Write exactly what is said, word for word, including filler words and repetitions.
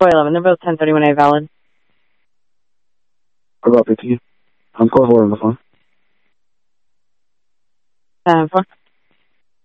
four eleven, they're both ten thirty-one A valid. What about fifteen? I'm call four on the phone. ten four.